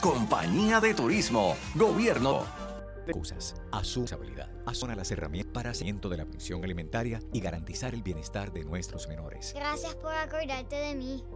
Compañía de Turismo, Gobierno. Excusas, a su responsabilidad. Asona las herramientas para seguimiento de la pensión alimentaria y garantizar el bienestar de nuestros menores. Gracias por acordarte de mí.